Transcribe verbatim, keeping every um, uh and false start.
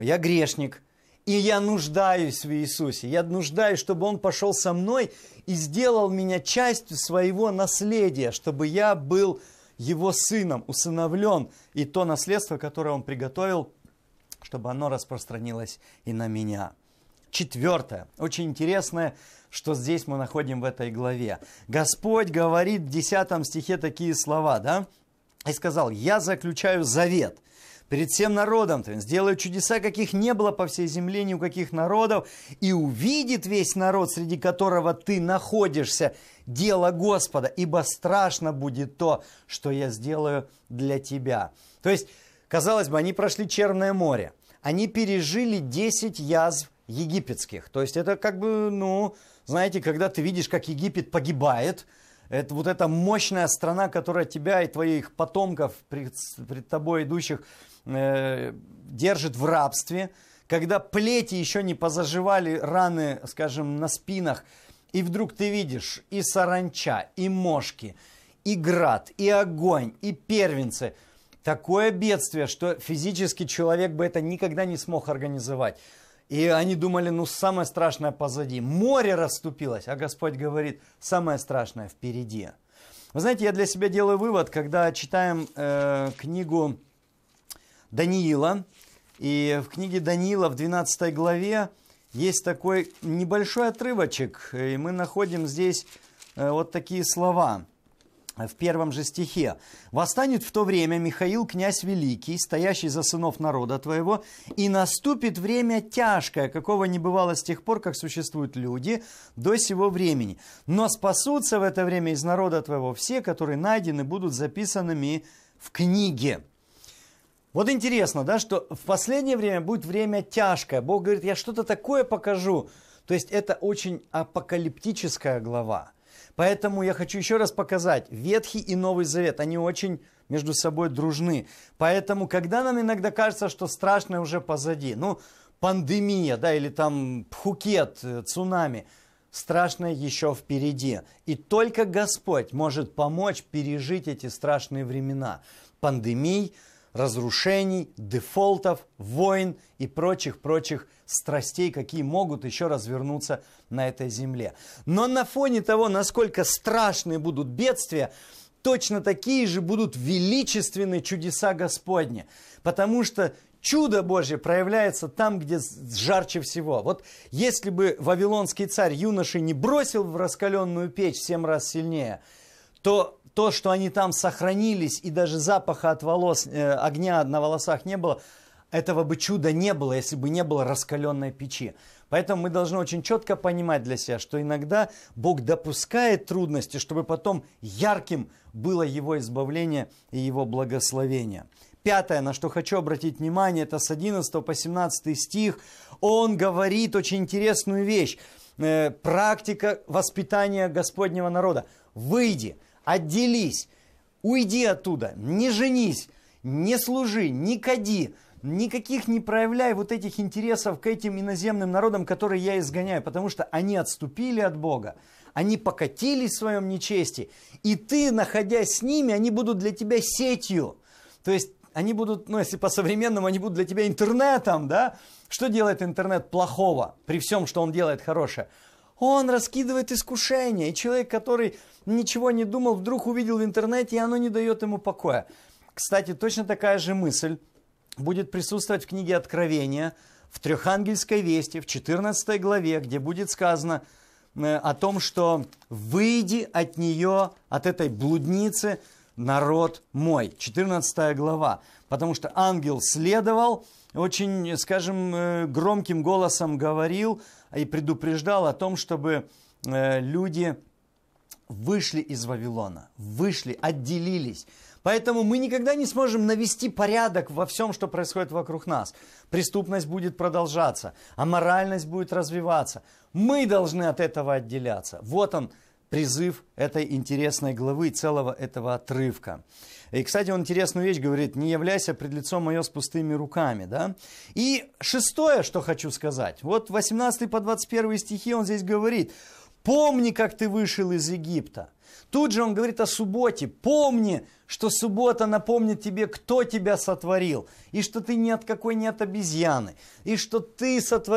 я грешник, и я нуждаюсь в Иисусе. Я нуждаюсь, чтобы Он пошел со мной и сделал меня частью своего наследия, чтобы я был Его сыном, усыновлен, и то наследство, которое Он приготовил, чтобы оно распространилось и на меня. Четвертое, очень интересное, что здесь мы находим в этой главе. Господь говорит в десятом стихе такие слова, да? И сказал: «Я заключаю завет перед всем народом твоим, сделаю чудеса, каких не было по всей земле ни у каких народов, и увидит весь народ, среди которого ты находишься, дело Господа, ибо страшно будет то, что я сделаю для тебя». То есть, казалось бы, они прошли Черное море, они пережили десять язв египетских. То есть, это как бы, ну, знаете, когда ты видишь, как Египет погибает, это вот эта мощная страна, которая тебя и твоих потомков, пред, пред тобой идущих, э, держит в рабстве, когда плети еще не позаживали раны, скажем, на спинах, и вдруг ты видишь и саранча, и мошки, и град, и огонь, и первенцы. Такое бедствие, что физически человек бы это никогда не смог организовать. И они думали, ну, самое страшное позади. Море расступилось, а Господь говорит, самое страшное впереди. Вы знаете, я для себя делаю вывод, когда читаем э, книгу Даниила. И в книге Даниила в двенадцатой главе есть такой небольшой отрывочек. И мы находим здесь э, вот такие слова. В первом же стихе. «Восстанет в то время Михаил, князь великий, стоящий за сынов народа твоего, и наступит время тяжкое, какого не бывало с тех пор, как существуют люди, до сего времени. Но спасутся в это время из народа твоего все, которые найдены будут записанными в книге». Вот интересно, да, что в последнее время будет время тяжкое. Бог говорит, я что-то такое покажу. То есть это очень апокалиптическая глава. Поэтому я хочу еще раз показать, Ветхий и Новый Завет, они очень между собой дружны. Поэтому, когда нам иногда кажется, что страшное уже позади, ну, пандемия, да, или там Пхукет, цунами, страшное еще впереди. И только Господь может помочь пережить эти страшные времена. Пандемий, разрушений, дефолтов, войн и прочих-прочих страстей, какие могут еще развернуться на этой земле. Но на фоне того, насколько страшные будут бедствия, точно такие же будут величественные чудеса Господни. Потому что чудо Божье проявляется там, где жарче всего. Вот если бы вавилонский царь юношей не бросил в раскаленную печь в семь раз сильнее, то то, что они там сохранились, и даже запаха от волос, э, огня на волосах не было, этого бы чуда не было, если бы не было раскаленной печи. Поэтому мы должны очень четко понимать для себя, что иногда Бог допускает трудности, чтобы потом ярким было Его избавление и Его благословение. Пятое, на что хочу обратить внимание, это с одиннадцатого по семнадцатый стих. Он говорит очень интересную вещь. Э, практика воспитания Господнего народа. «Выйди». Отделись, уйди оттуда, не женись, не служи, не кади, никаких не проявляй вот этих интересов к этим иноземным народам, которые я изгоняю, потому что они отступили от Бога, они покатились в своем нечестии, и ты, находясь с ними, они будут для тебя сетью, то есть они будут, ну если по-современному, они будут для тебя интернетом, да? Что делает интернет плохого, при всем, что он делает хорошее? Он раскидывает искушения, и человек, который ничего не думал, вдруг увидел в интернете, и оно не дает ему покоя. Кстати, точно такая же мысль будет присутствовать в книге Откровения, в Трехангельской вести, в четырнадцатой главе, где будет сказано э, о том, что «выйди от нее, от этой блудницы, народ мой». четырнадцатая глава. Потому что ангел следовал, очень, скажем, э, громким голосом говорил и предупреждал о том, чтобы э, люди вышли из Вавилона, вышли, отделились. Поэтому мы никогда не сможем навести порядок во всем, что происходит вокруг нас. Преступность будет продолжаться, аморальность будет развиваться. Мы должны от этого отделяться. Вот он, призыв этой интересной главы, целого этого отрывка. И, кстати, он интересную вещь говорит: «Не являйся пред лицом мое с пустыми руками». Да? И шестое, что хочу сказать. Вот восемнадцатый по двадцать первый стихи он здесь говорит: «Помни, как ты вышел из Египта. Тут же он говорит о субботе. Помни, что суббота напомнит тебе, кто тебя сотворил, и что ты ни от какой не от обезьяны, и что ты сотворил